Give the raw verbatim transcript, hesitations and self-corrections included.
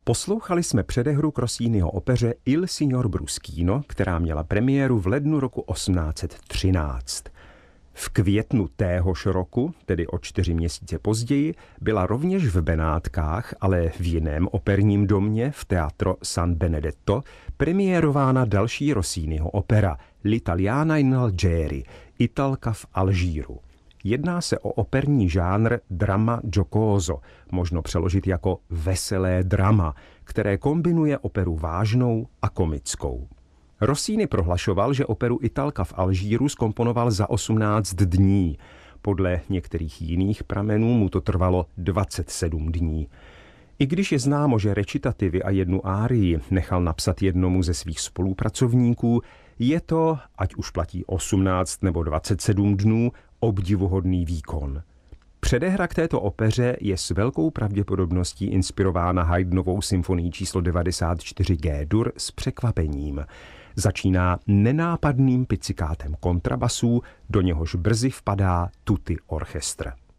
Poslouchali jsme předehru k Rossiniho opeře Il signor Bruschino, která měla premiéru v lednu roku osmnáct set třináct. V květnu téhož roku, tedy o čtyři měsíce později, byla rovněž v Benátkách, ale v jiném operním domě, v Teatro San Benedetto, premiérována další Rossiniho opera L'Italiana in Algeri, Italka v Alžíru. Jedná se o operní žánr drama giocoso, možno přeložit jako veselé drama, které kombinuje operu vážnou a komickou. Rossini prohlašoval, že operu Italka v Alžíru zkomponoval za osmnáct dní. Podle některých jiných pramenů mu to trvalo dvacet sedm dní. I když je známo, že recitativy a jednu árii nechal napsat jednomu ze svých spolupracovníků, je to, ať už platí osmnáct nebo dvacet sedm dnů, obdivuhodný výkon. Předehra k této opeře je s velkou pravděpodobností inspirována Haydnovou symfonií číslo devadesát čtyři G-dur s překvapením. Začíná nenápadným pizzikátem kontrabasů, do něhož brzy vpadá tutti orchestra.